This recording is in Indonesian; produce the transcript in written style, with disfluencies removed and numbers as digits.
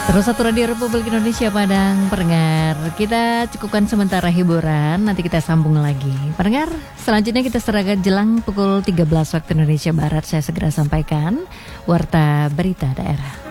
Terus satu Radio Republik Indonesia Padang, pendengar. Kita cukupkan sementara hiburan, nanti kita sambung lagi. Pendengar, selanjutnya kita serahkan jelang pukul 13 waktu Indonesia Barat. Saya segera sampaikan Warta Berita Daerah.